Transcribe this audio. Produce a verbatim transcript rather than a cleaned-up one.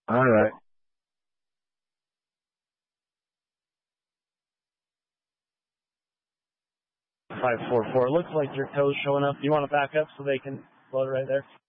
All right. Five four four. Looks like your code's showing up. Do you want to back up so they can load it right there?